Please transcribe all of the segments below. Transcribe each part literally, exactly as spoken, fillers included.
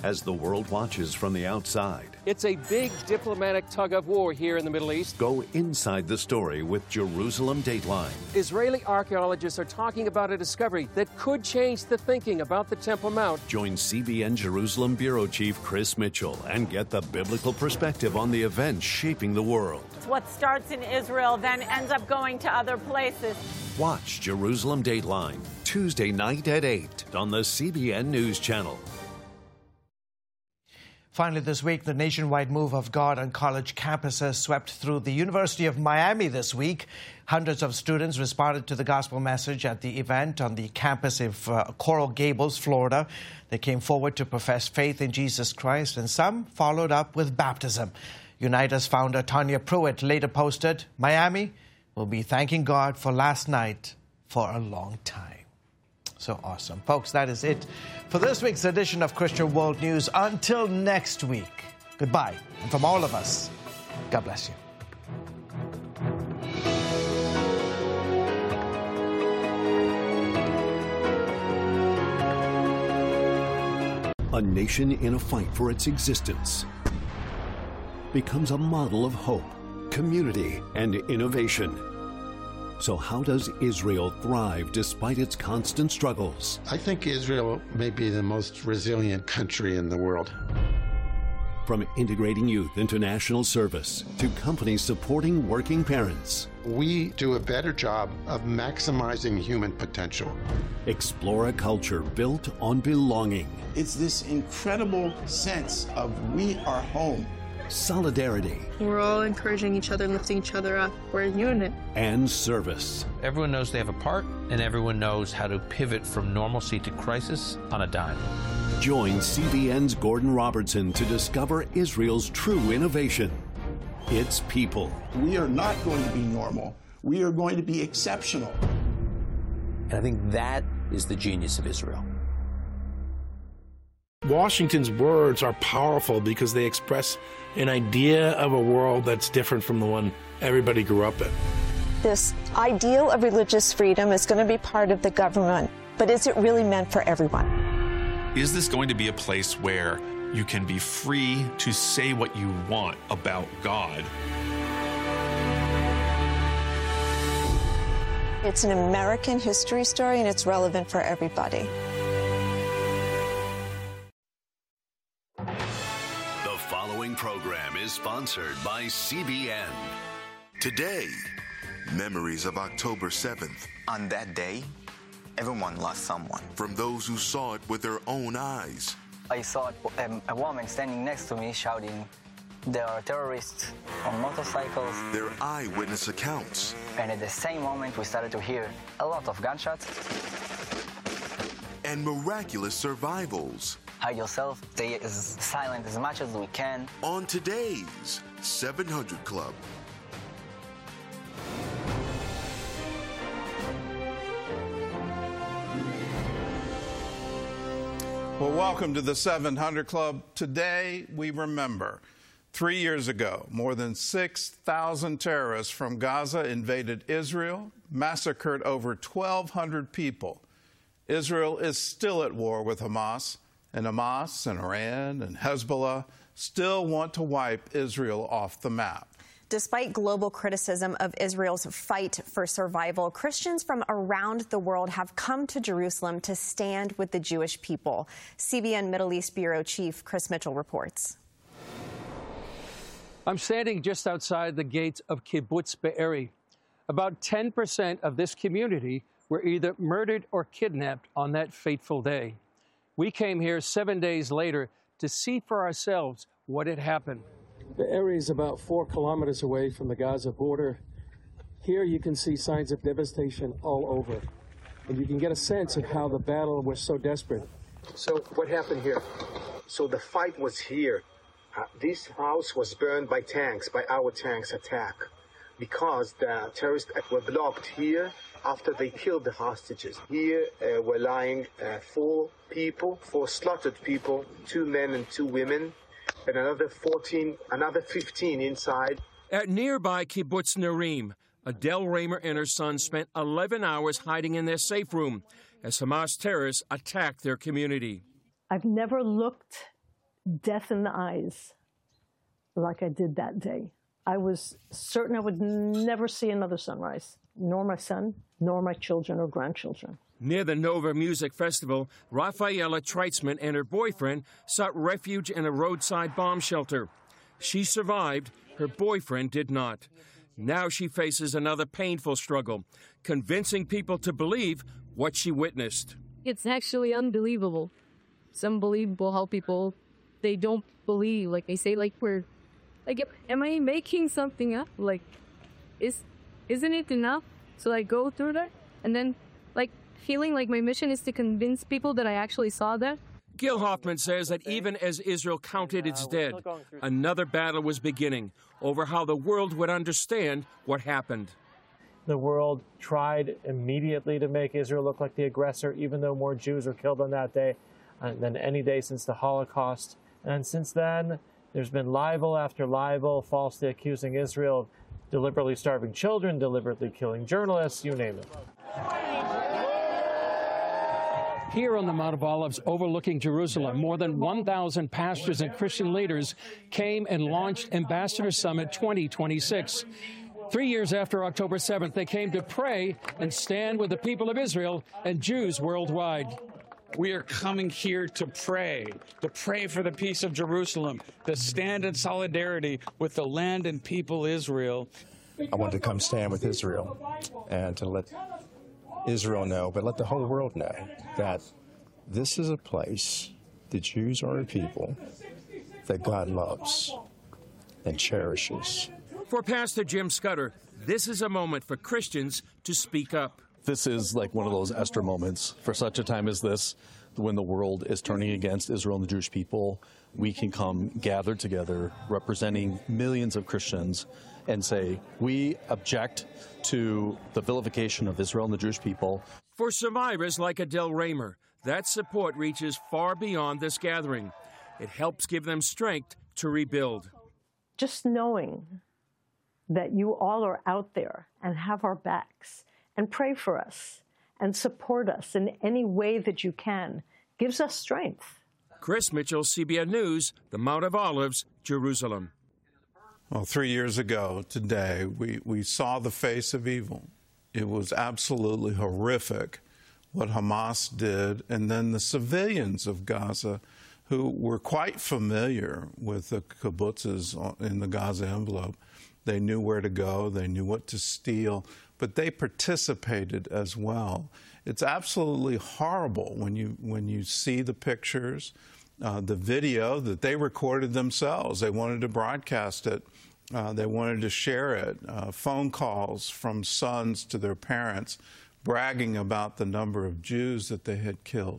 as the world watches from the outside. It's a big diplomatic tug of war here in the Middle East. Go inside the story with Jerusalem Dateline. Israeli archaeologists are talking about a discovery that could change the thinking about the Temple Mount. Join C B N Jerusalem Bureau Chief Chris Mitchell and get the biblical perspective on the events shaping the world. What starts in Israel then ends up going to other places. Watch Jerusalem Dateline Tuesday night at eight on the C B N News Channel. Finally this week, the nationwide move of God on college campuses swept through the University of Miami this week. Hundreds of students responded to the gospel message at the event on the campus of uh, Coral Gables, Florida. They came forward to profess faith in Jesus Christ, and some followed up with baptism. Unitas founder Tanya Pruitt later posted, "Miami will be thanking God for last night for a long time." So awesome. Folks, that is it for this week's edition of Christian World News. Until next week, goodbye. And from all of us, God bless you. A nation in a fight for its existence becomes a model of hope, community, and innovation. So how does Israel thrive despite its constant struggles? I think Israel may be the most resilient country in the world. From integrating youth into national service to companies supporting working parents. We do a better job of maximizing human potential. Explore a culture built on belonging. It's this incredible sense of we are home. Solidarity. We're all encouraging each other and lifting each other up. We're a unit. And service. Everyone knows they have a part, and everyone knows how to pivot from normalcy to crisis on a dime. Join C B N's Gordon Robertson to discover Israel's true innovation. Its people. We are not going to be normal. We are going to be exceptional. And I think that is the genius of Israel. Washington's words are powerful because they express an idea of a world that's different from the one everybody grew up in. This ideal of religious freedom is going to be part of the government, but is it really meant for everyone? Is this going to be a place where you can be free to say what you want about God? It's an American history story, and it's relevant for everybody. The following program is sponsored by C B N. Today, memories of October seventh. On that day, everyone lost someone. From those who saw it with their own eyes. I saw a, a woman standing next to me shouting, "There are terrorists on motorcycles." Their eyewitness accounts. And at the same moment, we started to hear a lot of gunshots. And miraculous survivals. Hide yourself, stay as silent as much as we can. On today's seven hundred Club. Well, welcome to the seven hundred Club. Today, we remember three years ago, more than six thousand terrorists from Gaza invaded Israel, massacred over twelve hundred people. Israel is still at war with Hamas, and Hamas and Iran and Hezbollah still want to wipe Israel off the map. Despite global criticism of Israel's fight for survival, Christians from around the world have come to Jerusalem to stand with the Jewish people. C B N Middle East Bureau Chief Chris Mitchell reports. I'm standing just outside the gates of Kibbutz Be'eri. About ten percent of this community were either murdered or kidnapped on that fateful day. We came here seven days later to see for ourselves what had happened. The area is about four kilometers away from the Gaza border. Here you can see signs of devastation all over. And you can get a sense of how the battle was so desperate. So what happened here? So the fight was here. Uh, this house was burned by tanks, by our tanks attack, because the terrorists were blocked here after they killed the hostages. Here uh, were lying uh, four people, four slaughtered people, two men and two women, and another fourteen, another fifteen inside. At nearby Kibbutz Narim, Adele Raymer and her son spent eleven hours hiding in their safe room as Hamas terrorists attacked their community. I've never looked death in the eyes like I did that day. I was certain I would never see another sunrise, nor my son, nor my children or grandchildren. Near the Nova Music Festival, Rafaela Treitzman and her boyfriend sought refuge in a roadside bomb shelter. She survived. Her boyfriend did not. Now she faces another painful struggle, convincing people to believe what she witnessed. It's actually unbelievable. It's unbelievable how people, they don't believe. Like, they say, like, we're, like, am I making something up? Like, is, isn't it enough? So I go through that, and then, like, feeling like my mission is to convince people that I actually saw that. Gil Hoffman says that even as Israel counted its dead, another battle was beginning over how the world would understand what happened. The world tried immediately to make Israel look like the aggressor, even though more Jews were killed on that day uh, than any day since the Holocaust. And since then, there's been libel after libel, falsely accusing Israel of deliberately starving children, deliberately killing journalists, you name it. Here on the Mount of Olives overlooking Jerusalem, more than one thousand pastors and Christian leaders came and launched Ambassador Summit twenty twenty-six. Three years after October seventh, they came to pray and stand with the people of Israel and Jews worldwide. We are coming here to pray, to pray for the peace of Jerusalem, to stand in solidarity with the land and people Israel. I want to come stand with Israel and to let Israel know, but let the whole world know that this is a place, the Jews are a people that God loves and cherishes. For Pastor Jim Scudder, this is a moment for Christians to speak up. This is like one of those Esther moments. For such a time as this, when the world is turning against Israel and the Jewish people, we can come gathered together representing millions of Christians and say, we object to the vilification of Israel and the Jewish people. For survivors like Adele Raymer, that support reaches far beyond this gathering. It helps give them strength to rebuild. Just knowing that you all are out there and have our backs and pray for us and support us in any way that you can gives us strength. Chris Mitchell, C B N News, the Mount of Olives, Jerusalem. Well, three years ago today, we, we saw the face of evil. It was absolutely horrific what Hamas did, and then the civilians of Gaza who were quite familiar with the kibbutzes in the Gaza envelope. They knew where to go, they knew what to steal, but they participated as well. It's absolutely horrible when you, when you see the pictures, uh, the video that they recorded themselves. They wanted to broadcast it. Uh, they wanted to share it. Uh, phone calls from sons to their parents bragging about the number of Jews that they had killed.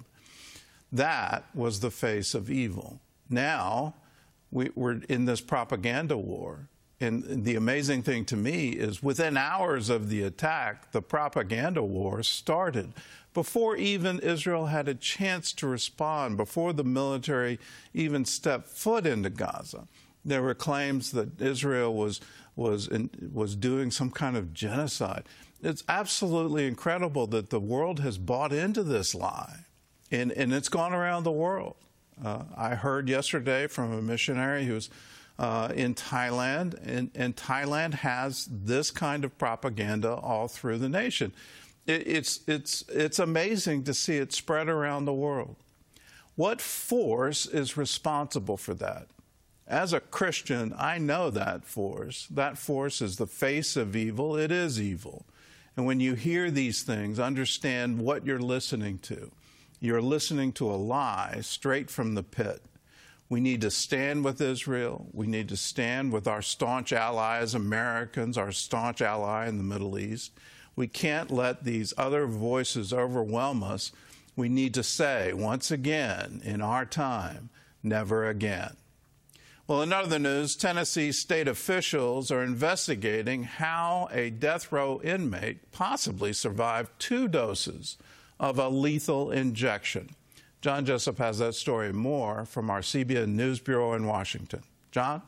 That was the face of evil. Now we, we're in this propaganda war. And the amazing thing to me is within hours of the attack, the propaganda war started. Before even Israel had a chance to respond, before the military even stepped foot into Gaza, there were claims that Israel was, was, in, was doing some kind of genocide. It's absolutely incredible that the world has bought into this lie, and, and it's gone around the world. Uh, I heard yesterday from a missionary who's Uh, in Thailand, and, and Thailand has this kind of propaganda all through the nation. It, it's, it's, it's amazing to see it spread around the world. What force is responsible for that? As a Christian, I know that force. That force is the face of evil. It is evil. And when you hear these things, understand what you're listening to. You're listening to a lie straight from the pit. We need to stand with Israel. We need to stand with our staunch allies, Americans, our staunch ally in the Middle East. We can't let these other voices overwhelm us. We need to say, once again, in our time, never again. Well, in other news, Tennessee state officials are investigating how a death row inmate possibly survived two doses of a lethal injection. John Jessup has that story and more from our C B N News Bureau in Washington. John?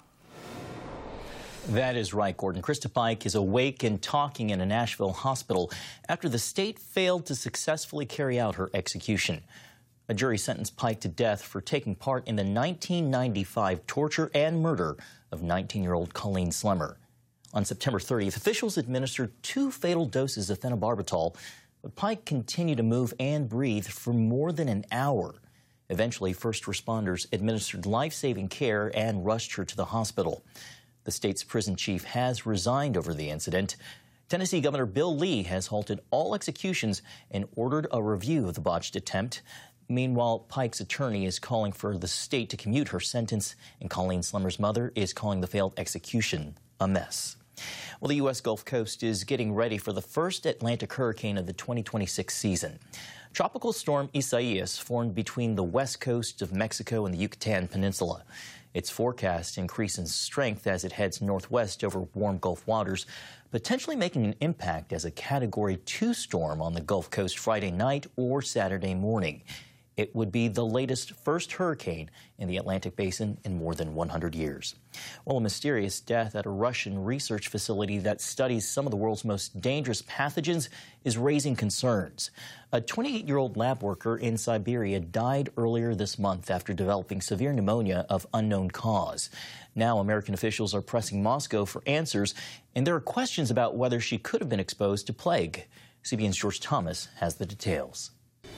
That is right, Gordon. Krista Pike is awake and talking in a Nashville hospital after the state failed to successfully carry out her execution. A jury sentenced Pike to death for taking part in the nineteen ninety-five torture and murder of nineteen-year-old Colleen Slemmer. On September thirtieth, officials administered two fatal doses of phenobarbital, but Pike continued to move and breathe for more than an hour. Eventually, first responders administered life-saving care and rushed her to the hospital. The state's prison chief has resigned over the incident. Tennessee Governor Bill Lee has halted all executions and ordered a review of the botched attempt. Meanwhile, Pike's attorney is calling for the state to commute her sentence, and Colleen Slemmer's mother is calling the failed execution a mess. Well, the U S Gulf Coast is getting ready for the first Atlantic hurricane of the twenty twenty-six season. Tropical storm Isaias formed between the west coast of Mexico and the Yucatan Peninsula. Its forecast increase in strength as it heads northwest over warm Gulf waters, potentially making an impact as a Category two storm on the Gulf Coast Friday night or Saturday morning. It would be the latest first hurricane in the Atlantic Basin in more than one hundred years. Well, a mysterious death at a Russian research facility that studies some of the world's most dangerous pathogens is raising concerns. A twenty-eight-year-old lab worker in Siberia died earlier this month after developing severe pneumonia of unknown cause. Now, American officials are pressing Moscow for answers, and there are questions about whether she could have been exposed to plague. C B N's George Thomas has the details.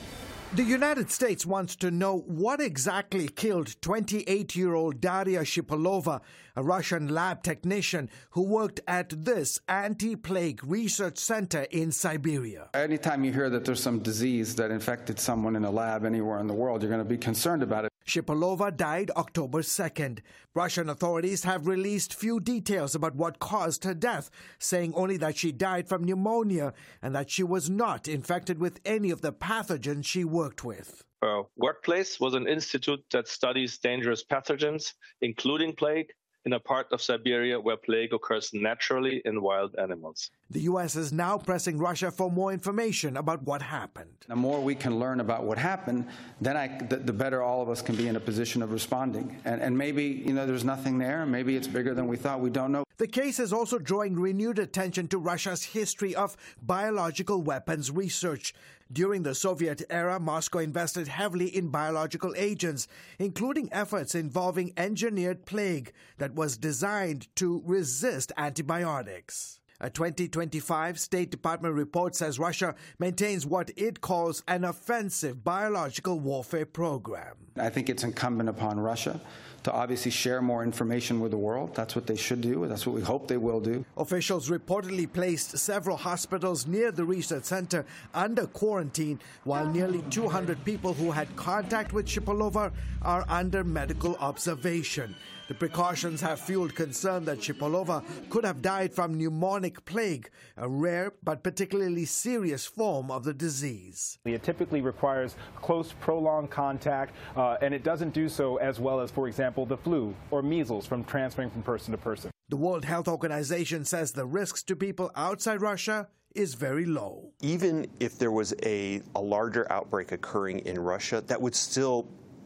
The United States wants to know what exactly killed twenty-eight-year-old Daria Shipolova, a Russian lab technician who worked at this anti-plague research center in Siberia. Anytime you hear that there's some disease that infected someone in a lab anywhere in the world, you're going to be concerned about it. Shipolova died October second. Russian authorities have released few details about what caused her death, saying only that she died from pneumonia and that she was not infected with any of the pathogens she worked with. Her workplace was an institute that studies dangerous pathogens, including plague, in a part of Siberia where plague occurs naturally in wild animals. The U S is now pressing Russia for more information about what happened. The more we can learn about what happened, then I, the, the better all of us can be in a position of responding. And, and maybe, you know, there's nothing there. Maybe it's bigger than we thought. We don't know. The case is also drawing renewed attention to Russia's history of biological weapons research. During the Soviet era, Moscow invested heavily in biological agents, including efforts involving engineered plague that was designed to resist antibiotics. A twenty twenty-five State Department report says Russia maintains what it calls an offensive biological warfare program. I think it's incumbent upon Russia to obviously share more information with the world. That's what they should do. That's what we hope they will do. Officials reportedly placed several hospitals near the research center under quarantine, while nearly two hundred people who had contact with Shipolova are under medical observation. The precautions have fueled concern that Shipolova could have died from pneumonic plague, a rare but particularly serious form of the disease. It typically requires close, prolonged contact, uh, and it doesn't do so as well as, for example, the flu or measles from transferring from person to person. The World Health Organization says the risks to people outside Russia is very low. Even if there was a, a larger outbreak occurring in Russia, that would still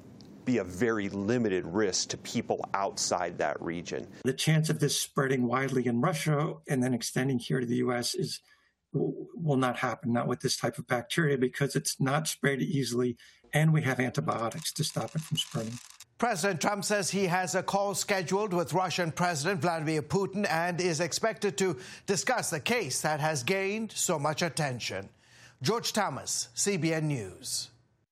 be a very limited risk to people outside that region. The chance of this spreading widely in Russia and then extending here to the U S is will not happen, not with this type of bacteria, because it's not spread easily, and we have antibiotics to stop it from spreading. President Trump says he has a call scheduled with Russian President Vladimir Putin and is expected to discuss the case that has gained so much attention. George Thomas, C B N News.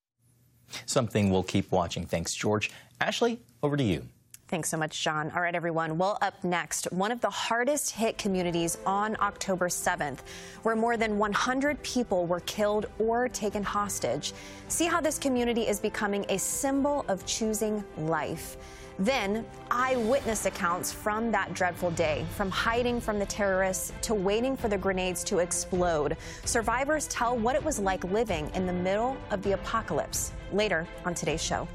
Something we'll keep watching. Thanks, George. Ashley, over to you. Thanks so much, John. All right, everyone. Well, up next, one of the hardest hit communities on October seventh, where more than one hundred people were killed or taken hostage. See how this community is becoming a symbol of choosing life. Then, eyewitness accounts from that dreadful day, from hiding from the terrorists to waiting for the grenades to explode. Survivors tell what it was like living in the middle of the apocalypse. Later on today's show.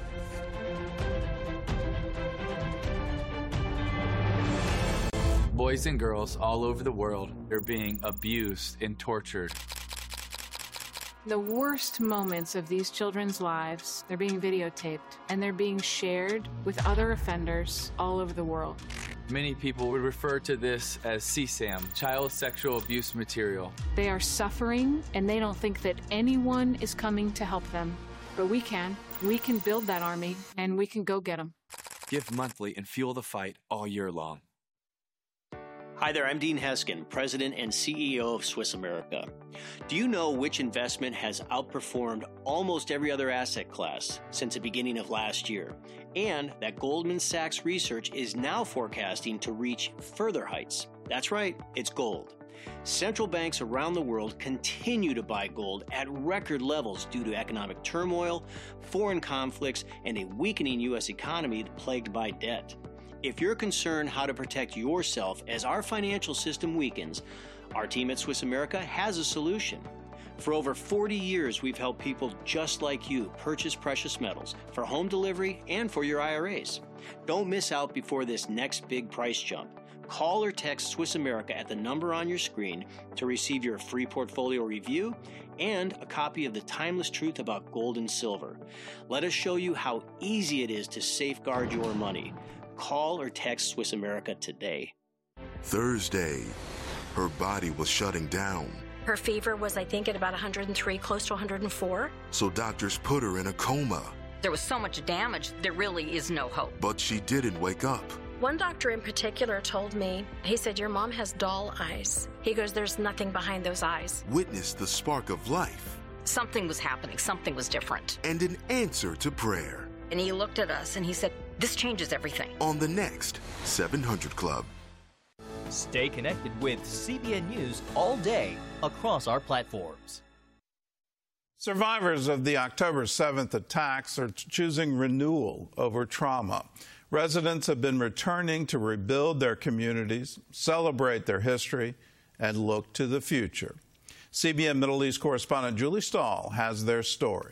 Boys and girls all over the world are being abused and tortured. The worst moments of these children's lives, they're being videotaped, and they're being shared with other offenders all over the world. Many people would refer to this as C SAM, child sexual abuse material. They are suffering, and they don't think that anyone is coming to help them. But we can. We can build that army, and we can go get them. Give monthly and fuel the fight all year long. Hi there, I'm Dean Heskin, President and C E O of Swiss America. Do you know which investment has outperformed almost every other asset class since the beginning of last year? And that Goldman Sachs research is now forecasting to reach further heights. That's right, it's gold. Central banks around the world continue to buy gold at record levels due to economic turmoil, foreign conflicts, and a weakening U S economy plagued by debt. If you're concerned how to protect yourself as our financial system weakens, our team at Swiss America has a solution. For over forty years, we've helped people just like you purchase precious metals for home delivery and for your I R As. Don't miss out before this next big price jump. Call or text Swiss America at the number on your screen to receive your free portfolio review and a copy of The Timeless Truth About Gold and Silver. Let us show you how easy it is to safeguard your money. Call or text Swiss America today. Thursday, her body was shutting down. Her fever was, I think, at about one hundred three, close to one hundred four. So doctors put her in a coma. There was so much damage, there really is no hope. But she didn't wake up. One doctor in particular told me, he said, your mom has doll eyes. He goes, there's nothing behind those eyes. Witness the spark of life. Something was happening, something was different. And an answer to prayer. And he looked at us and he said, this changes everything. On the next seven hundred Club. Stay connected with C B N News all day across our platforms. Survivors of the October seventh attacks are choosing renewal over trauma. Residents have been returning to rebuild their communities, celebrate their history, and look to the future. C B N Middle East correspondent Julie Stahl has their story.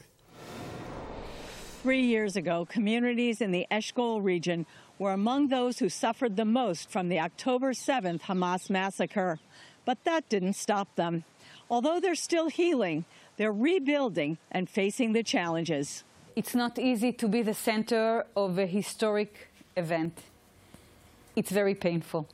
Three years ago, communities in the Eshkol region were among those who suffered the most from the October seventh Hamas massacre. But that didn't stop them. Although they're still healing, they're rebuilding and facing the challenges. It's not easy to be the center of a historic event. It's very painful.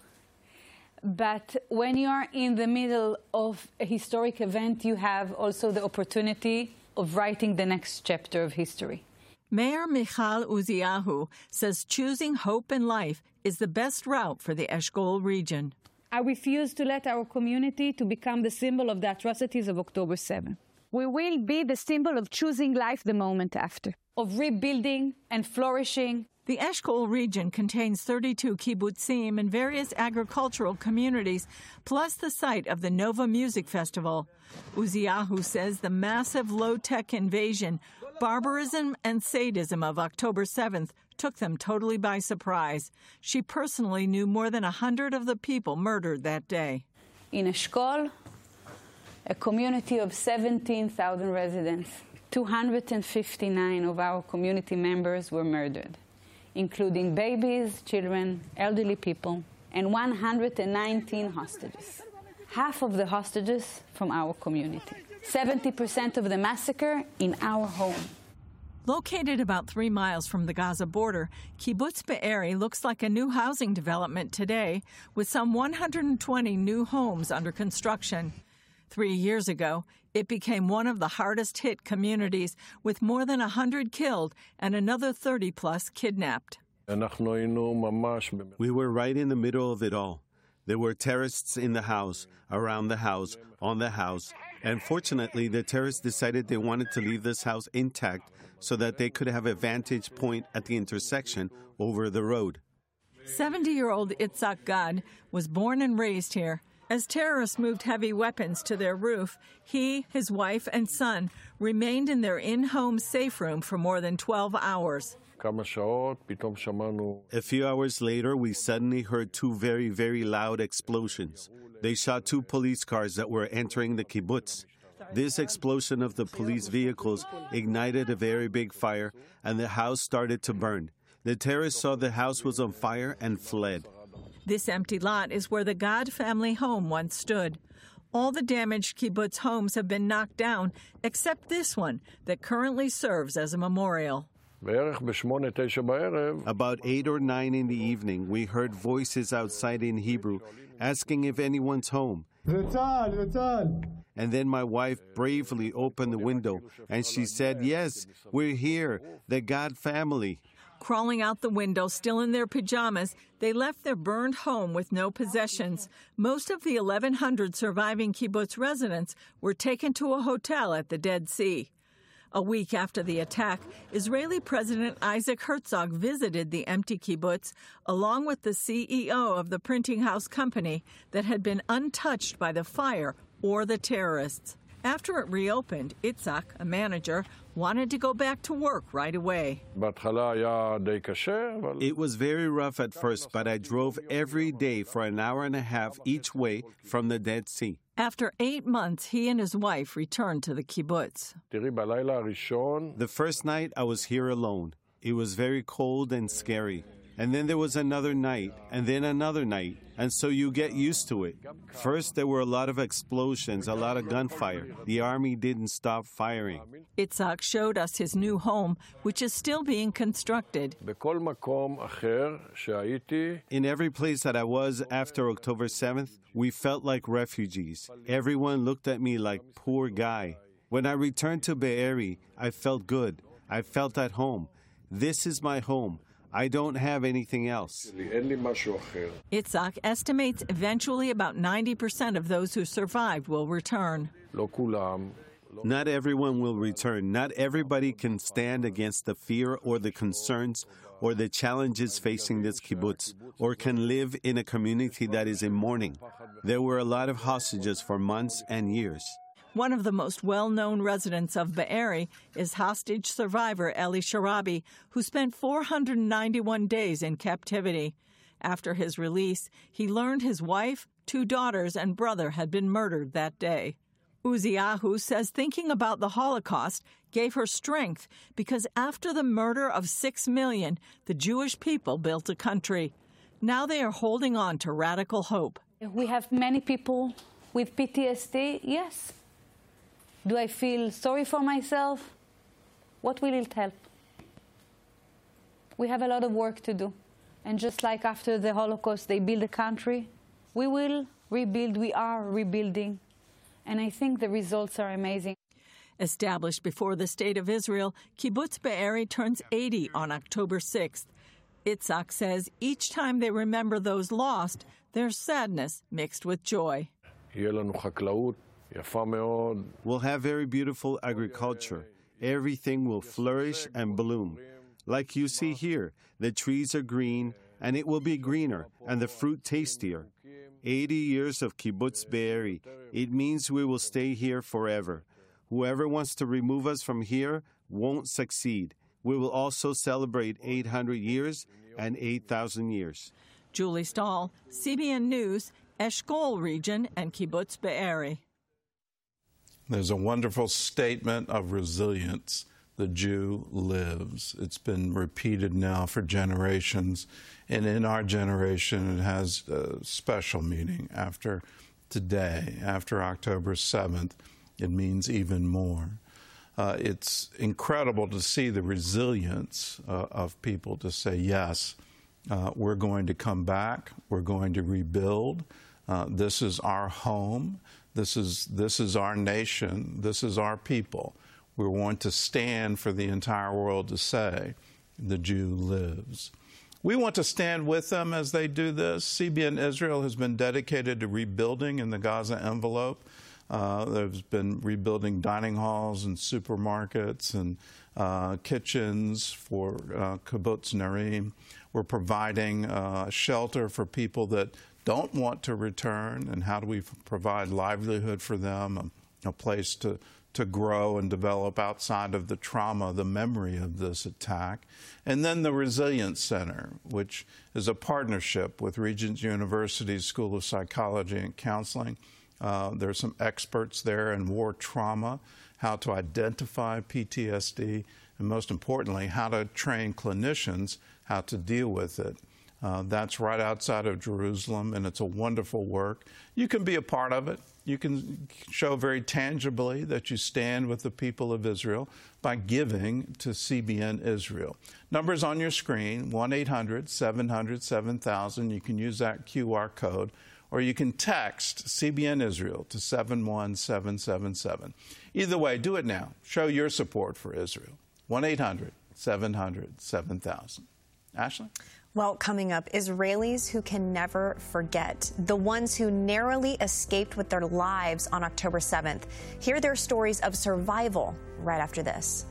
But when you are in the middle of a historic event, you have also the opportunity of writing the next chapter of history. Mayor Michal Uziyahu says choosing hope in life is the best route for the Eshkol region. I refuse to let our community to become the symbol of the atrocities of October seventh. We will be the symbol of choosing life the moment after, of rebuilding and flourishing. The Eshkol region contains thirty-two kibbutzim and various agricultural communities, plus the site of the Nova Music Festival. Uziyahu says the massive low-tech invasion, barbarism and sadism of October seventh took them totally by surprise. She personally knew more than a hundred of the people murdered that day. In Eshkol, a community of seventeen thousand residents, two hundred fifty-nine of our community members were murdered, including babies, children, elderly people, and one hundred nineteen hostages. Half of the hostages from our community. seventy percent of the massacre in our home. Located about three miles from the Gaza border, Kibbutz Be'eri looks like a new housing development today, with some one hundred twenty new homes under construction. Three years ago, it became one of the hardest-hit communities, with more than one hundred killed and another thirty plus kidnapped. We were right in the middle of it all. There were terrorists in the house, around the house, on the house, and fortunately the terrorists decided they wanted to leave this house intact so that they could have a vantage point at the intersection over the road. seventy-year-old Itzhak Gad was born and raised here. As terrorists moved heavy weapons to their roof, he, his wife, and son remained in their in-home safe room for more than twelve hours. A few hours later, we suddenly heard two very, very loud explosions. They shot two police cars that were entering the kibbutz. This explosion of the police vehicles ignited a very big fire, and the house started to burn. The terrorists saw the house was on fire and fled. This empty lot is where the Gad family home once stood. All the damaged kibbutz homes have been knocked down, except this one that currently serves as a memorial. About eight or nine in the evening, we heard voices outside in Hebrew asking if anyone's home, And then my wife bravely opened the window, and she said, yes, we're here, the God family. Crawling out the window, still in their pajamas, they left their burned home with no possessions. Most of the eleven hundred surviving kibbutz residents were taken to a hotel at the Dead Sea. A week after the attack, Israeli President Isaac Herzog visited the empty kibbutz along with the C E O of the printing house company that had been untouched by the fire or the terrorists. After it reopened, Itzhak, a manager, wanted to go back to work right away. It was very rough at first, but I drove every day for an hour and a half each way from the Dead Sea. After eight months, he and his wife returned to the kibbutz. The first night, I was here alone. It was very cold and scary. And then there was another night, and then another night, and so you get used to it. First, there were a lot of explosions, a lot of gunfire. The army didn't stop firing. Itzhak showed us his new home, which is still being constructed. In every place that I was after October seventh, we felt like refugees. Everyone looked at me like, poor guy. When I returned to Be'eri, I felt good. I felt at home. This is my home. I don't have anything else. Itzhak estimates eventually about ninety percent of those who survived will return. Not everyone will return. Not everybody can stand against the fear or the concerns or the challenges facing this kibbutz, or can live in a community that is in mourning. There were a lot of hostages for months and years. One of the most well-known residents of Be'eri is hostage survivor Eli Sharabi, who spent four hundred ninety-one days in captivity. After his release, he learned his wife, two daughters, and brother had been murdered that day. Uziyahu says thinking about the Holocaust gave her strength because after the murder of six million, the Jewish people built a country. Now they are holding on to radical hope. We have many people with P T S D, yes. Do I feel sorry for myself? What will it help? We have a lot of work to do. And just like after the Holocaust, they built a country, we will rebuild. We are rebuilding. And I think the results are amazing. Established before the State of Israel, Kibbutz Be'eri turns eighty on October sixth. Itzhak says each time they remember those lost, there's sadness mixed with joy. We'll have very beautiful agriculture. Everything will flourish and bloom. Like you see here, the trees are green, and it will be greener, and the fruit tastier. eighty years of Kibbutz Be'eri. It means we will stay here forever. Whoever wants to remove us from here won't succeed. We will also celebrate eight hundred years and eight thousand years. Julie Stahl, C B N News, Eshkol region and Kibbutz Be'eri. There's a wonderful statement of resilience. The Jew lives. It's been repeated now for generations, and in our generation it has a special meaning. After today, after October seventh, it means even more. Uh, it's incredible to see the resilience uh, of people to say, yes, uh, we're going to come back, we're going to rebuild, uh, this is our home, this is, this is our nation, this is our people. We want to stand for the entire world to say, the Jew lives. We want to stand with them as they do this. C B N Israel has been dedicated to rebuilding in the Gaza envelope. Uh, there's been rebuilding dining halls and supermarkets and uh, kitchens for uh, Kibbutz Narim. We're providing uh, shelter for people that don't want to return, and how do we provide livelihood for them, a, a place to to grow and develop outside of the trauma, the memory of this attack. And then the Resilience Center, which is a partnership with Regents University's School of Psychology and Counseling. Uh, there's some experts there in war trauma, how to identify P T S D, and most importantly, how to train clinicians how to deal with it. Uh, that's right outside of Jerusalem, and it's a wonderful work. You can be a part of it. You can show very tangibly that you stand with the people of Israel by giving to C B N Israel. Numbers on your screen, one eight hundred seven hundred seven thousand. You can use that Q R code, or you can text C B N Israel to seven one seven seven seven. Either way, do it now. Show your support for Israel. one eight hundred seven hundred seven thousand. Ashley? Well, coming up, Israelis who can never forget, the ones who narrowly escaped with their lives on October seventh. Hear their stories of survival right after this.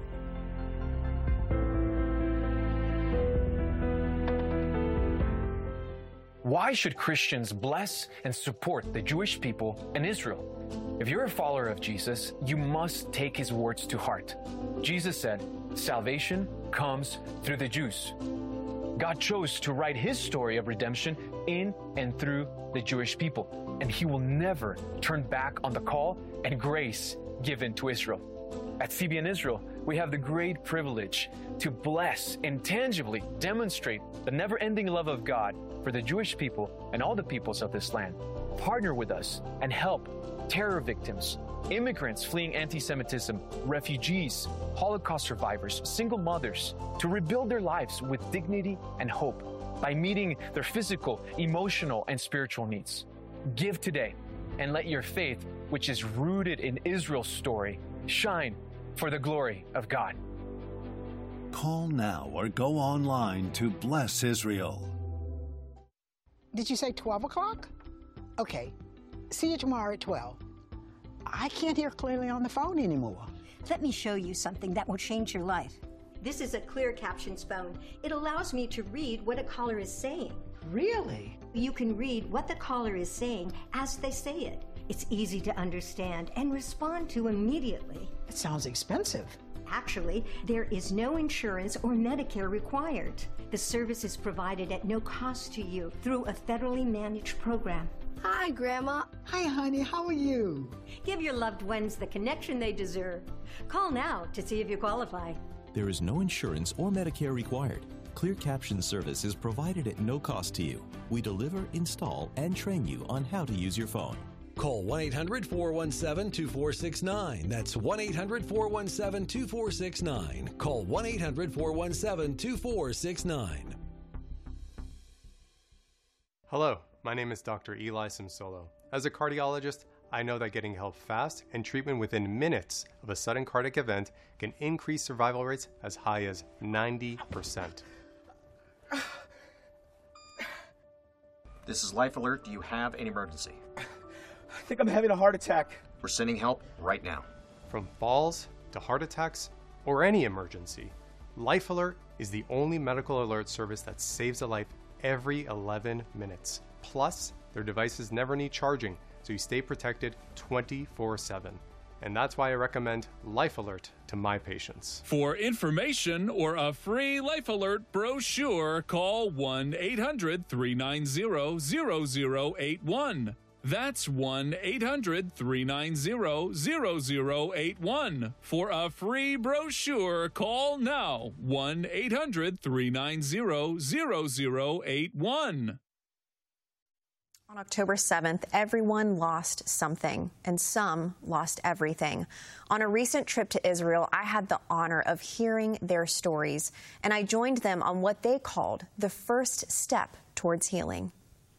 Why should Christians bless and support the Jewish people in Israel? If you're a follower of Jesus, you must take his words to heart. Jesus said, "Salvation comes through the Jews." God chose to write his story of redemption in and through the Jewish people, and he will never turn back on the call and grace given to Israel. At C B N Israel, we have the great privilege to bless and tangibly demonstrate the never-ending love of God for the Jewish people and all the peoples of this land. Partner with us and help terror victims, immigrants fleeing anti-Semitism, refugees, Holocaust survivors, single mothers, to rebuild their lives with dignity and hope by meeting their physical, emotional, and spiritual needs. Give today and let your faith, which is rooted in Israel's story, shine for the glory of God. Call now or go online to Bless Israel. Did you say twelve o'clock? Okay. See you tomorrow at twelve. I can't hear clearly on the phone anymore. Let me show you something that will change your life. This is a clear captions phone. It allows me to read what a caller is saying. Really? You can read what the caller is saying as they say it. It's easy to understand and respond to immediately. It sounds expensive. Actually, there is no insurance or Medicare required. The service is provided at no cost to you through a federally managed program. Hi, Grandma. Hi, honey. How are you? Give your loved ones the connection they deserve. Call now to see if you qualify. There is no insurance or Medicare required. Clear Caption service is provided at no cost to you. We deliver, install, and train you on how to use your phone. Call one eight hundred four one seven two four six nine. That's one eight hundred four one seven two four six nine. Call one eight hundred four one seven two four six nine. Hello, my name is Doctor Eli Simsolo. As a cardiologist, I know that getting help fast and treatment within minutes of a sudden cardiac event can increase survival rates as high as ninety percent. This is Life Alert. Do you have an emergency? I think I'm having a heart attack. We're sending help right now. From falls to heart attacks or any emergency, Life Alert is the only medical alert service that saves a life every eleven minutes. Plus, their devices never need charging, so you stay protected twenty-four seven. And that's why I recommend Life Alert to my patients. For information or a free Life Alert brochure, call one eight hundred three nine zero zero zero eight one. That's one eight hundred three nine zero zero zero eight one. For a free brochure, call now one eight hundred three nine zero zero zero eight one. On October seventh, everyone lost something, and some lost everything. On a recent trip to Israel, I had the honor of hearing their stories, and I joined them on what they called the first step towards healing.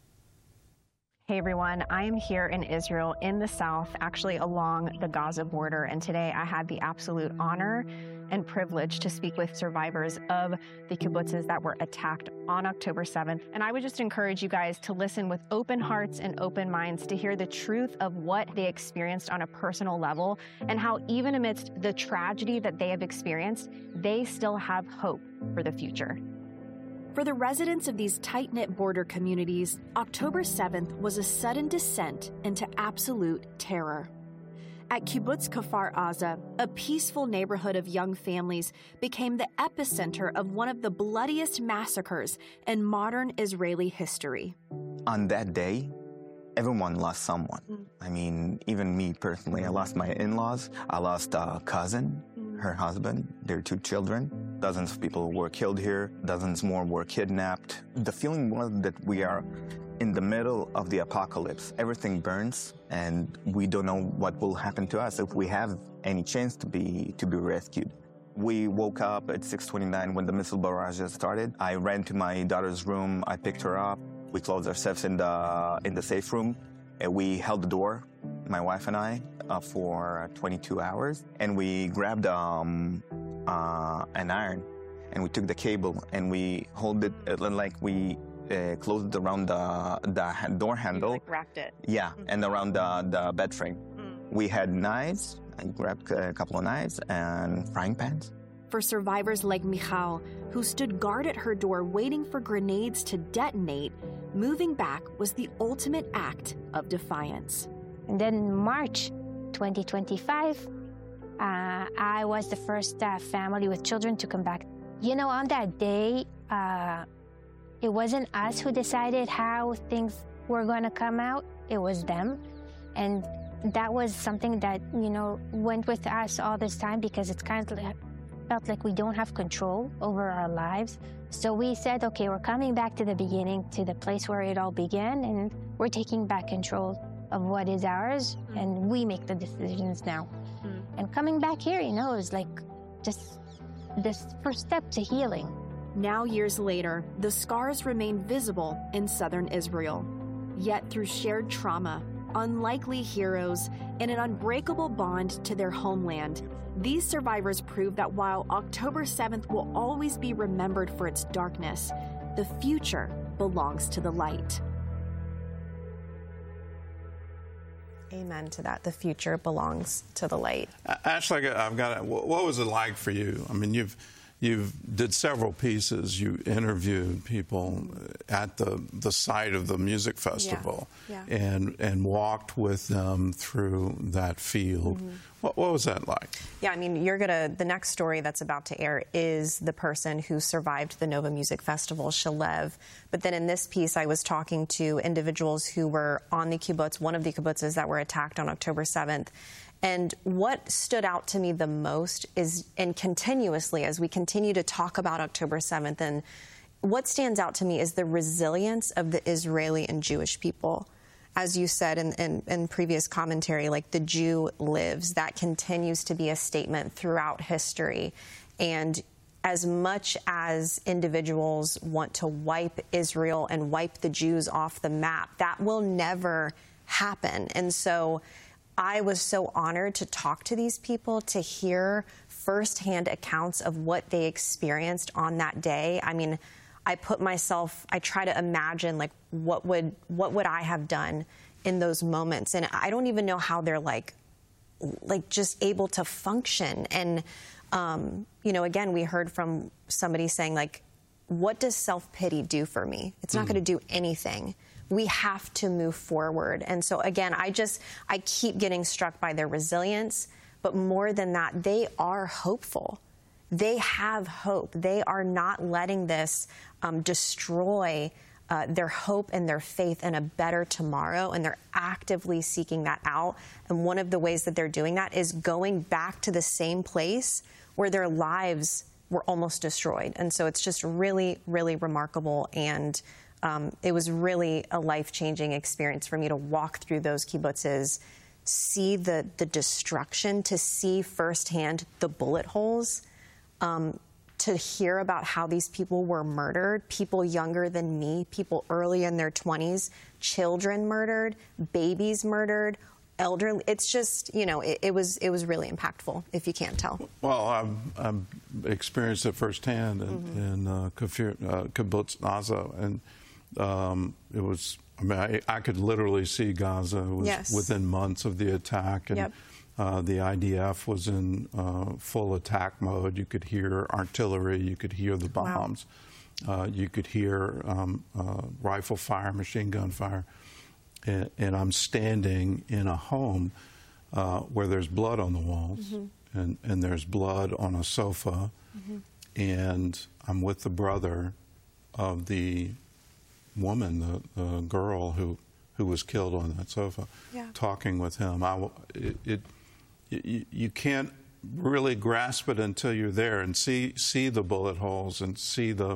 Hey everyone, I am here in Israel in the south, actually along the Gaza border, and today I had the absolute honor and privilege to speak with survivors of the kibbutzes that were attacked on October seventh. And I would just encourage you guys to listen with open hearts and open minds to hear the truth of what they experienced on a personal level and how even amidst the tragedy that they have experienced, they still have hope for the future. For the residents of these tight-knit border communities, October seventh was a sudden descent into absolute terror. At Kibbutz Kfar Aza, a peaceful neighborhood of young families became the epicenter of one of the bloodiest massacres in modern Israeli history. On that day, everyone lost someone. Mm. I mean, even me personally, I lost my in-laws, I lost a cousin, her husband, their two children. Dozens of people were killed here. Dozens more were kidnapped. The feeling was that we are in the middle of the apocalypse. Everything burns, and we don't know what will happen to us if we have any chance to be to be rescued. We woke up at six twenty-nine when the missile barrage started. I ran to my daughter's room. I picked her up. We closed ourselves in the in the safe room, and we held the door, my wife and I, uh, for twenty-two hours. And we grabbed um, uh, an iron, and we took the cable, and we hold it uh, like we uh, closed it around the the door handle. You, like, wrapped it. Yeah, mm-hmm. and around the the bed frame. Mm. We had knives. I grabbed a couple of knives and frying pans. For survivors like Michal, who stood guard at her door waiting for grenades to detonate, moving back was the ultimate act of defiance. And then in March twenty twenty-five, uh, I was the first uh, family with children to come back. You know, on that day, uh, it wasn't us who decided how things were going to come out. It was them. And that was something that, you know, went with us all this time because it's kind of like, felt like we don't have control over our lives. So we said, okay, we're coming back to the beginning, to the place where it all began, and we're taking back control of what is ours, mm. and we make the decisions now. Mm. And coming back here, you know, is like just this first step to healing. Now, years later, the scars remain visible in southern Israel. Yet through shared trauma, unlikely heroes, and an unbreakable bond to their homeland, these survivors prove that while October seventh will always be remembered for its darkness, the future belongs to the light. Amen to that. The future belongs to the light. Ashley, I've got. What was it like for you? I mean, you've you've did several pieces. You interviewed people at the the site of the music festival, yeah. Yeah. and and walked with them through that field. Mm-hmm. What, what was that like? Yeah, I mean, you're gonna. The next story that's about to air is the person who survived the Nova Music Festival, Shalev. But then in this piece, I was talking to individuals who were on the kibbutz, one of the kibbutzes that were attacked on October seventh. And what stood out to me the most is, and continuously as we continue to talk about October seventh, and what stands out to me is the resilience of the Israeli and Jewish people. As you said in, in, in previous commentary, like the Jew lives, that continues to be a statement throughout history. And as much as individuals want to wipe Israel and wipe the Jews off the map, that will never happen. And so I was so honored to talk to these people, to hear firsthand accounts of what they experienced on that day. I mean, I put myself, I try to imagine, like, what would what would I have done in those moments? And I don't even know how they're, like, like just able to function. And, um, you know, again, we heard from somebody saying, like, what does self-pity do for me? It's not mm. going to do anything. We have to move forward. And so, again, I just, I keep getting struck by their resilience. But more than that, they are hopeful. They have hope. They are not letting this um, destroy uh, their hope and their faith in a better tomorrow. And they're actively seeking that out. And one of the ways that they're doing that is going back to the same place where their lives were almost destroyed. And so it's just really, really remarkable. And Um, it was really a life-changing experience for me to walk through those kibbutzes, see the, the destruction, to see firsthand the bullet holes, um, to hear about how these people were murdered, people younger than me, people early in their twenties, children murdered, babies murdered, elderly. It's just, you know, it, it was it was really impactful, if you can't tell. Well, I've, I've experienced it firsthand in, mm-hmm. in uh, Kfir, uh, Kibbutz Aza, and Um, it was, I mean, I, I could literally see Gaza. It was yes. within months of the attack, and yep. uh, the I D F was in uh, full attack mode. You could hear artillery, you could hear the bombs, wow. uh, you could hear um, uh, rifle fire, machine gun fire, and, and I'm standing in a home uh, where there's blood on the walls, mm-hmm. and, and there's blood on a sofa, mm-hmm. and I'm with the brother of the woman, the, the girl who who was killed on that sofa, yeah. talking with him. I, it, it you, you can't really grasp it until you're there and see see the bullet holes and see the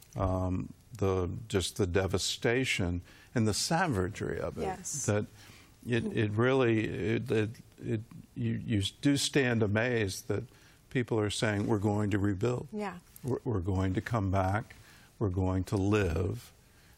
um, the just the devastation and the savagery of it. Yes. That it it really it, it, it you you do stand amazed that people are saying we're going to rebuild. Yeah. We're, we're going to come back. We're going to live.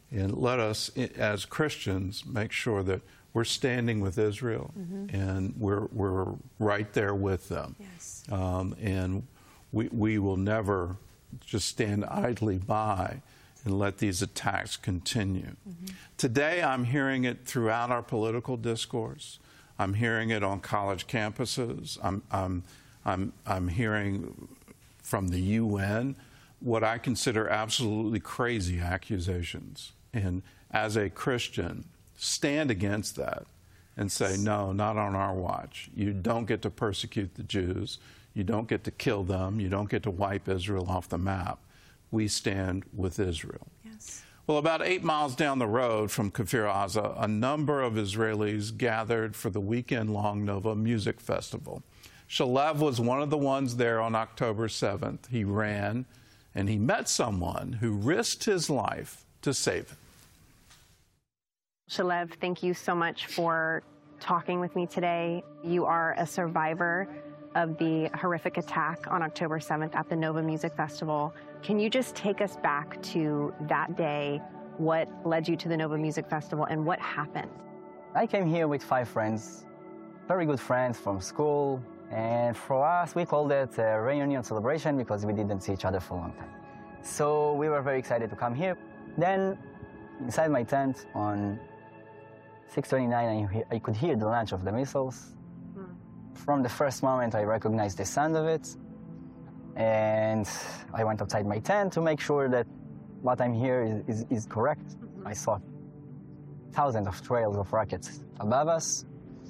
And let us, as Christians, make sure that we're standing with Israel, mm-hmm. and we're, we're right there with them. Yes. Um, and we, we will never just stand idly by and let these attacks continue. Mm-hmm. Today, I'm hearing it throughout our political discourse. I'm hearing it on college campuses. I'm, I'm, I'm, I'm hearing from the U N what I consider absolutely crazy accusations. And as a Christian, stand against that and say, no, not on our watch. You don't get to persecute the Jews. You don't get to kill them. You don't get to wipe Israel off the map. We stand with Israel. Yes. Well, about eight miles down the road from Kfir Aza, a number of Israelis gathered for the weekend-long Nova Music Festival. Shalev was one of the ones there on October seventh. He ran, and he met someone who risked his life to save him. Shalev, thank you so much for talking with me today. You are a survivor of the horrific attack on October seventh at the Nova Music Festival. Can you just take us back to that day, what led you to the Nova Music Festival, and what happened? I came here with five friends, very good friends from school, and for us, we called it a reunion celebration because we didn't see each other for a long time. So we were very excited to come here. Then, inside my tent on six twenty-nine, I, I could hear the launch of the missiles. Mm. From the first moment, I recognized the sound of it, and I went outside my tent to make sure that what I'm here is, is, is correct. Mm-hmm. I saw thousands of trails of rockets above us,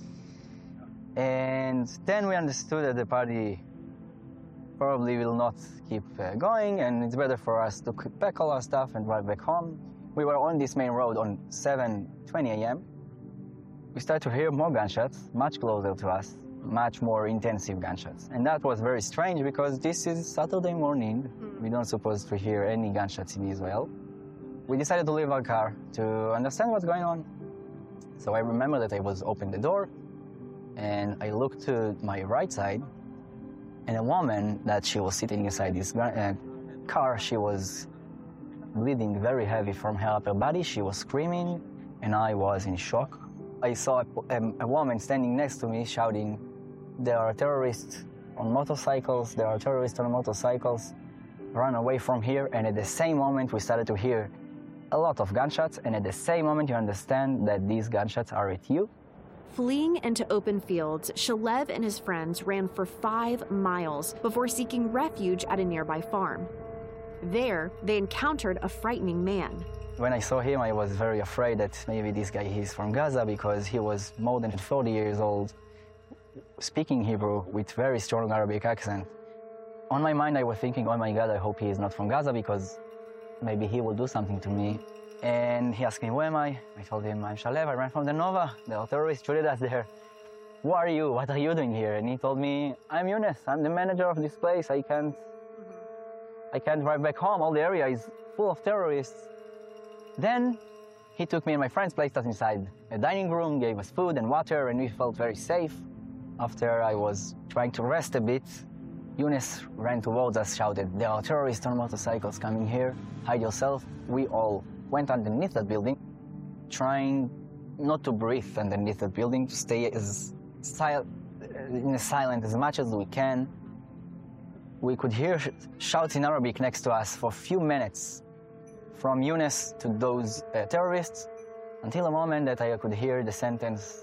and then we understood that the party probably will not keep uh, going, and it's better for us to pack all our stuff and drive back home. We were on this main road on seven twenty a m We started to hear more gunshots, much closer to us, much more intensive gunshots. And that was very strange because this is Saturday morning. Mm. We don't supposed to hear any gunshots in Israel. We decided to leave our car to understand what's going on. So I remember that I was opening the door, and I looked to my right side, and a woman that she was sitting inside this uh, car, she was bleeding very heavy from her upper body. She was screaming, and I was in shock. I saw a, a, a woman standing next to me shouting, "There are terrorists on motorcycles, there are terrorists on motorcycles, run away from here." And at the same moment, we started to hear a lot of gunshots, and at the same moment, you understand that these gunshots are at you. Fleeing into open fields, Shalev and his friends ran for five miles before seeking refuge at a nearby farm. There, they encountered a frightening man. When I saw him, I was very afraid that maybe this guy is from Gaza because he was more than forty years old, speaking Hebrew with very strong Arabic accent. On my mind, I was thinking, oh my God, I hope he is not from Gaza because maybe he will do something to me. And he asked me, who am I? I told him, I'm Shalev, I ran from the Nova. The terrorists shooted us there. Who are you? What are you doing here? And he told me, I'm Younes, I'm the manager of this place. I can't, I can't drive back home. All the area is full of terrorists. Then he took me and my friends, placed us inside a dining room, gave us food and water, and we felt very safe. After I was trying to rest a bit, Younes ran towards us, shouted, there are terrorists on motorcycles coming here, hide yourself. We all went underneath that building, trying not to breathe underneath that building, to stay as sil in the silent as much as we can. We could hear sh shouts in Arabic next to us for a few minutes, from Younes to those uh, terrorists, until a moment that I could hear the sentence,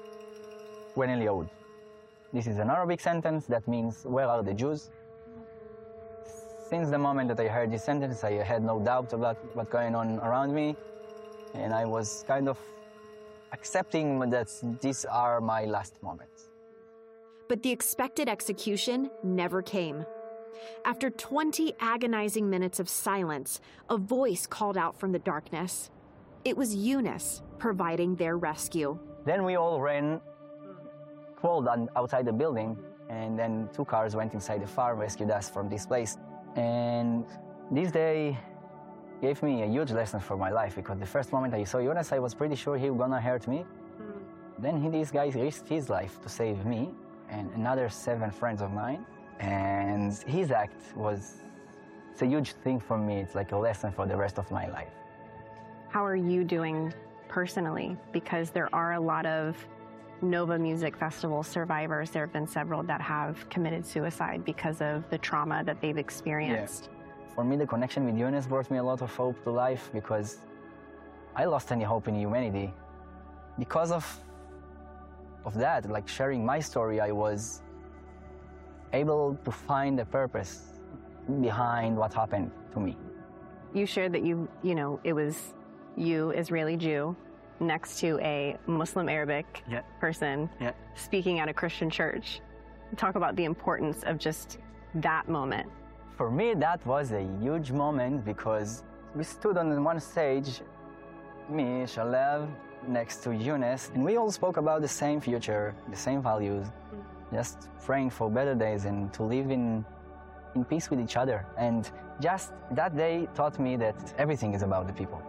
Wen el Yahud. This is an Arabic sentence that means, where are the Jews? Since the moment that I heard this sentence, I had no doubt about what's going on around me, and I was kind of accepting that these are my last moments. But the expected execution never came. After twenty agonizing minutes of silence, a voice called out from the darkness. It was Younes providing their rescue. Then we all ran, crawled on, outside the building, and then two cars went inside the farm, rescued us from this place. And this day gave me a huge lesson for my life, because the first moment I saw Younes, I was pretty sure he was gonna hurt me. Mm. Then he, this guy risked his life to save me and another seven friends of mine. And his act was, it's a huge thing for me. It's like a lesson for the rest of my life. how are you doing personally? Because there are a lot of Nova Music Festival survivors. There have been several that have committed suicide because of the trauma that they've experienced. Yeah. For me, the connection with Eunice brought me a lot of hope to life because I lost any hope in humanity. Because of, of that, like sharing my story, I was able to find a purpose behind what happened to me. You shared that you, you know, it was you, Israeli Jew, next to a Muslim Arabic yeah. person yeah. speaking at a Christian church. Talk about the importance of just that moment. For me, that was a huge moment because we stood on one stage, me, Shalev, next to Eunice, and we all spoke about the same future, the same values, mm-hmm. just praying for better days and to live in, in peace with each other. And just that day taught me that everything is about the people.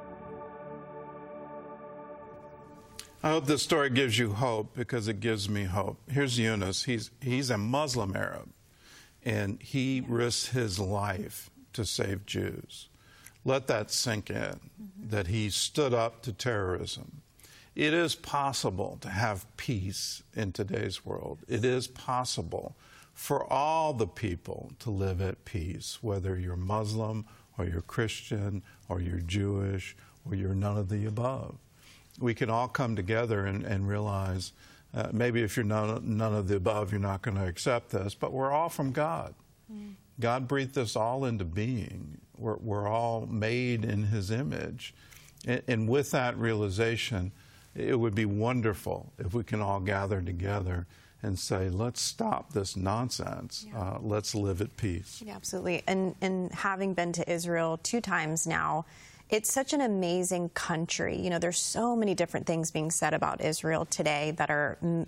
I hope this story gives you hope because it gives me hope. Here's Eunice. He's, he's a Muslim Arab, and he risked his life to save Jews. Let that sink in, mm-hmm. that he stood up to terrorism. It is possible to have peace in today's world. It is possible for all the people to live at peace, whether you're Muslim or you're Christian or you're Jewish or you're none of the above. We can all come together and, and realize, uh, maybe if you're none, none of the above, you're not going to accept this, but we're all from God. Mm. God breathed us all into being. We're, we're all made in His image. And, and with that realization, it would be wonderful if we can all gather together and say, let's stop this nonsense. Yeah. Uh, let's live at peace. Yeah, absolutely. And, and having been to Israel two times now, it's such an amazing country. You know, there's so many different things being said about Israel today that are mm,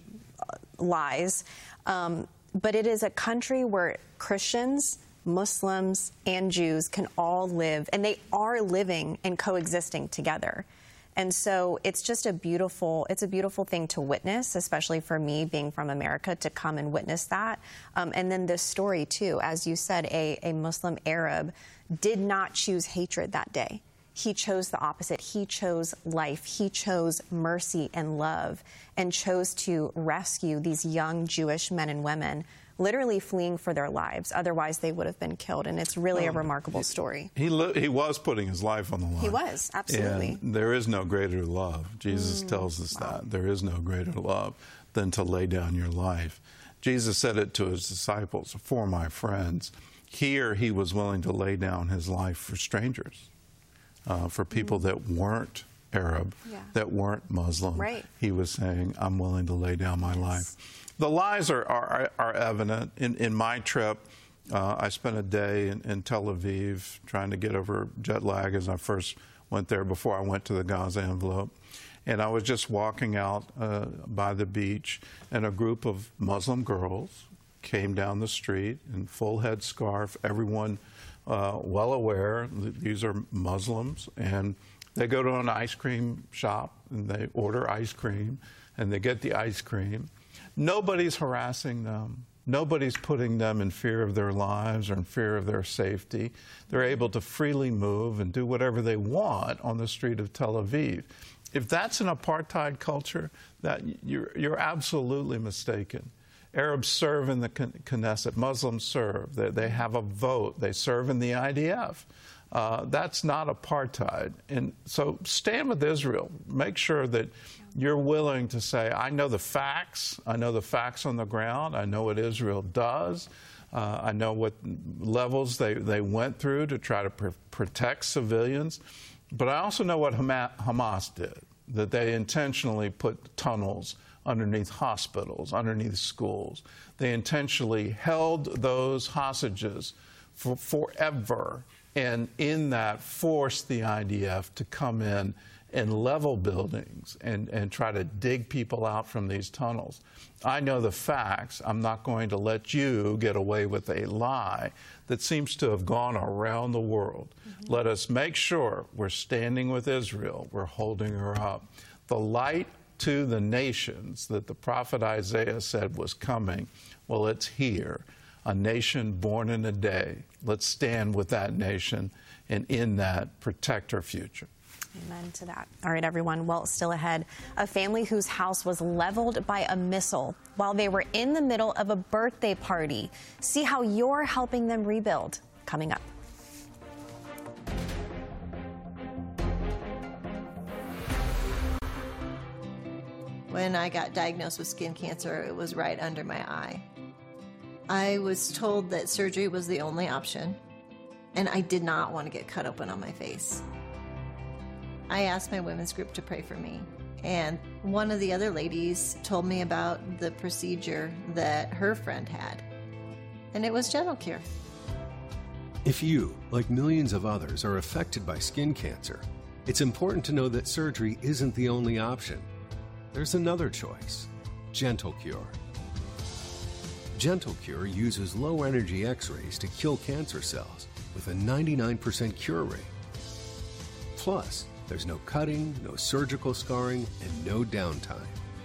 lies. Um, but it is a country where Christians, Muslims, and Jews can all live, and they are living and coexisting together. And so it's just a beautiful, it's a beautiful thing to witness, especially for me being from America, to come and witness that. Um, and then this story, too, as you said, a, a Muslim Arab did not choose hatred that day. He chose the opposite. He chose life. He chose mercy and love and chose to rescue these young Jewish men and women, literally fleeing for their lives. Otherwise, they would have been killed. And it's really oh, a remarkable he, story. He, li- he was putting his life on the line. He was, absolutely. And there is no greater love. Jesus mm, tells us wow. that. There is no greater love than to lay down your life. Jesus said it to his disciples, for my friends. Here, he was willing to lay down his life for strangers. Uh, for people mm. that weren't Arab, yeah. that weren't Muslim. Right. He was saying, I'm willing to lay down my yes. life. The lies are, are, are evident. In, in my trip, uh, I spent a day in, in Tel Aviv trying to get over jet lag as I first went there before I went to the Gaza envelope. And I was just walking out uh, by the beach, and a group of Muslim girls came down the street in full head scarf, everyone Uh, well aware that these are Muslims, and they go to an ice cream shop and they order ice cream and they get the ice cream. Nobody's harassing them. Nobody's putting them in fear of their lives or in fear of their safety. They're able to freely move and do whatever they want on the street of Tel Aviv. If that's an apartheid culture, that you're, you're absolutely mistaken. Arabs serve in the Knesset. Muslims serve. They, they have a vote. They serve in the I D F. Uh, that's not apartheid. And so stand with Israel. Make sure that you're willing to say, I know the facts. I know the facts on the ground. I know what Israel does. Uh, I know what levels they, they went through to try to pr- protect civilians. But I also know what Hamas did, that they intentionally put tunnels underneath hospitals, underneath schools. They intentionally held those hostages for forever, and in that forced the I D F to come in and level buildings and, and try to dig people out from these tunnels. I know the facts. I'm not going to let you get away with a lie that seems to have gone around the world. Mm-hmm. Let us make sure we're standing with Israel. We're holding her up. The light to the nations that the prophet Isaiah said was coming, well, it's here. A nation born in a day. Let's stand with that nation and in that protect our future. Amen to that. All right, everyone. Well, still ahead, a family whose house was leveled by a missile while they were in the middle of a birthday party. See how you're helping them rebuild. Coming up. When I got diagnosed with skin cancer, it was right under my eye. I was told that surgery was the only option, and I did not want to get cut open on my face. I asked my women's group to pray for me, and one of the other ladies told me about the procedure that her friend had, and it was Gentle Cure. If you, like millions of others, are affected by skin cancer, it's important to know that surgery isn't the only option. There's another choice, Gentle Cure. Gentle Cure uses low-energy X-rays to kill cancer cells with a ninety-nine percent cure rate. Plus, there's no cutting, no surgical scarring, and no downtime.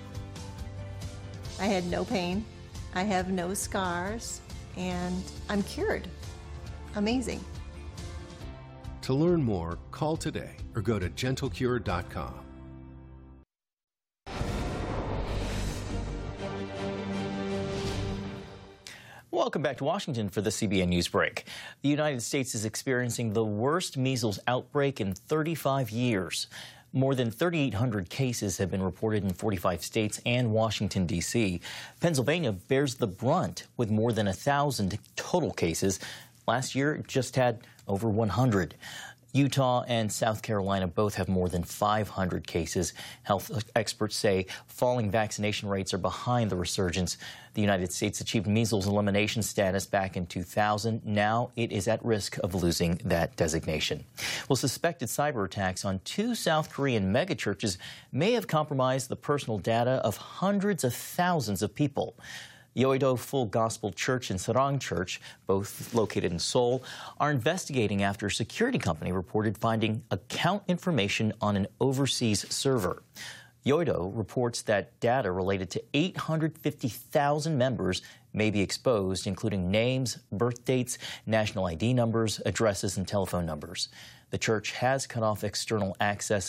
I had no pain, I have no scars, and I'm cured. Amazing. To learn more, call today or go to gentle cure dot com. Welcome back to Washington for the C B N News Break. The United States is experiencing the worst measles outbreak in thirty-five years. More than thirty-eight hundred cases have been reported in forty-five states and Washington, D C Pennsylvania bears the brunt with more than one thousand total cases. Last year, it just had over one hundred. Utah and South Carolina both have more than five hundred cases. Health experts say falling vaccination rates are behind the resurgence. The United States achieved measles elimination status back in two thousand. Now it is at risk of losing that designation. Well, suspected cyber attacks on two South Korean megachurches may have compromised the personal data of hundreds of thousands of people. Yoido Full Gospel Church and Sarang Church, both located in Seoul, are investigating after a security company reported finding account information on an overseas server. Yoido reports that data related to eight hundred fifty thousand members may be exposed, including names, birth dates, national I D numbers, addresses, and telephone numbers. The church has cut off external access